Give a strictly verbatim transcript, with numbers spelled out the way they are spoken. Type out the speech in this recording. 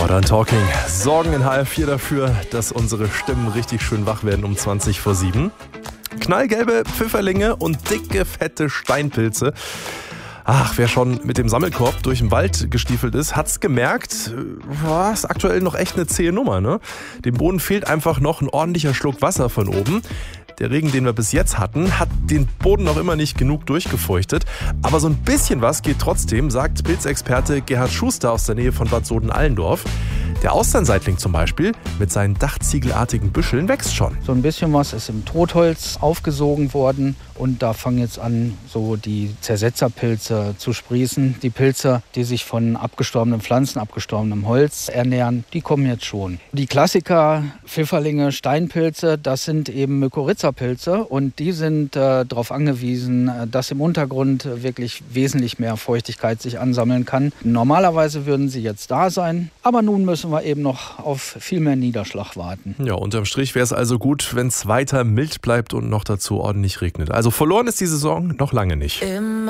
Modern Talking sorgen in H R vier dafür, dass unsere Stimmen richtig schön wach werden um zwanzig vor sieben. Knallgelbe Pfifferlinge und dicke, fette Steinpilze. Ach, wer schon mit dem Sammelkorb durch den Wald gestiefelt ist, hat's gemerkt, war es aktuell noch echt eine zähe Nummer, ne? Dem Boden fehlt einfach noch ein ordentlicher Schluck Wasser von oben. Der Regen, den wir bis jetzt hatten, hat den Boden noch immer nicht genug durchgefeuchtet. Aber so ein bisschen was geht trotzdem, sagt Pilzexperte Gerhard Schuster aus der Nähe von Bad Soden-Allendorf. Der Austernseitling zum Beispiel mit seinen dachziegelartigen Büscheln wächst schon. So ein bisschen was ist im Totholz aufgesogen worden und da fangen jetzt an, so die Zersetzerpilze zu sprießen. Die Pilze, die sich von abgestorbenen Pflanzen, abgestorbenem Holz ernähren, die kommen jetzt schon. Die Klassiker, Pfifferlinge, Steinpilze, das sind eben Mykorrhiza-Pilze und die sind äh, darauf angewiesen, dass im Untergrund wirklich wesentlich mehr Feuchtigkeit sich ansammeln kann. Normalerweise würden sie jetzt da sein, aber nun müssen wir eben noch auf viel mehr Niederschlag warten. Ja, unterm Strich wäre es also gut, wenn es weiter mild bleibt und noch dazu ordentlich regnet. Also verloren ist die Saison noch lange nicht.